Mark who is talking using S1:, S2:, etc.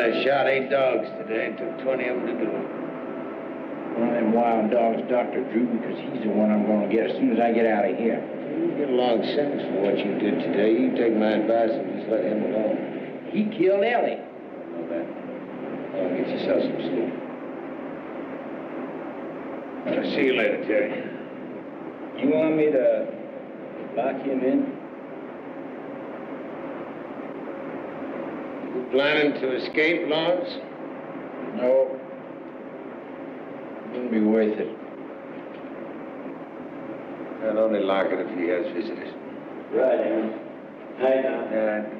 S1: I shot 8 dogs today. It took 20 of them to do it.
S2: One of them wild dogs, Dr. Drew, because he's the one I'm going to get as soon as I get out of here.
S1: You get a long sentence for what you did today. You take my advice and just let him alone.
S2: He killed Ellie.
S1: I know that. Now get yourself some sleep. I'll see you later, Terry.
S2: You want me to lock him in?
S1: You planning to escape, Lawrence?
S2: No. It wouldn't be worth it.
S1: I'll only lock it if he has visitors.
S2: Right, Aaron. Night now.
S1: Yeah.